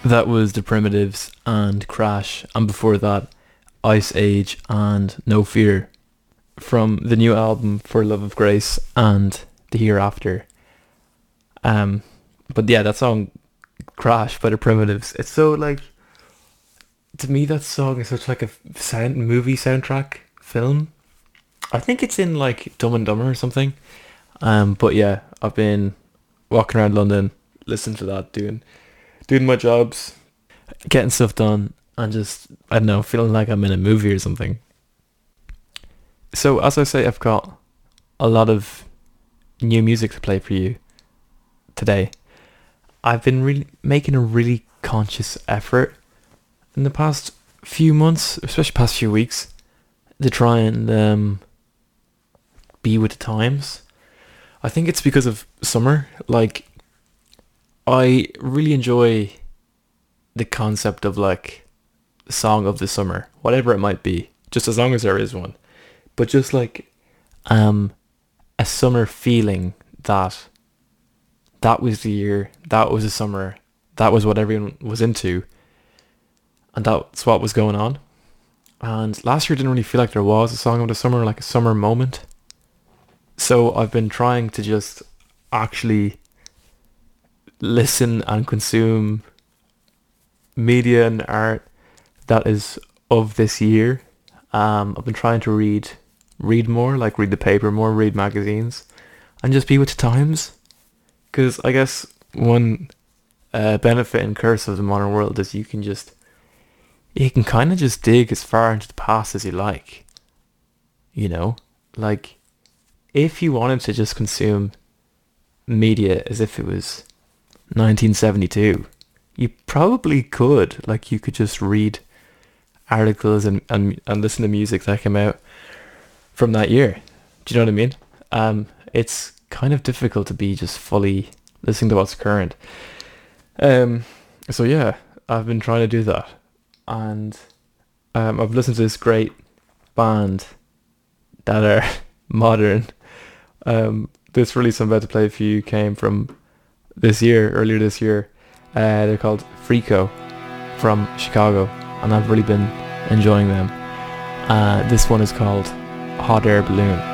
That was The Primitives and Crash, and before that, Ice Age and No Fear from the new album For Love of Grace and The Hereafter. Um, but yeah, that song Crash by The Primitives. It's so like to me that song is such like a sound movie soundtrack film. I think it's in like Dumb and Dumber or something. But yeah, I've been walking around London, listening to that, doing my jobs, getting stuff done, and just I don't know, feeling like I'm in a movie or something. So as I say, I've got a lot of new music to play for you today. I've been really making a really conscious effort in the past few months, especially past few weeks, to try and be with the times. I think it's because of summer. Like, I really enjoy the concept of like the song of the summer, whatever it might be, just as long as there is one. But just like um a summer feeling that that was the year, that was the summer, that was what everyone was into, and that's what was going on. And last year didn't really feel like there was a song of the summer, like a summer moment. So I've been trying to just actually listen and consume media and art that is of this year. I've been trying to read more, like read the paper more, read magazines, and just be with the times. Because I guess one benefit and curse of the modern world is you can kind of just dig as far into the past as you like. You know, like if you wanted to just consume media as if it was 1972, you probably could. Like you could just read articles and listen to music that came out from that year. Do you know what I mean? It's kind of difficult to be just fully listening to what's current. Um, so yeah, I've been trying to do that, and I've listened to this great band that are modern. This release I'm about to play for you came from earlier this year. They're called Freako from Chicago, and I've really been enjoying them. This one is called Hot Air Balloon.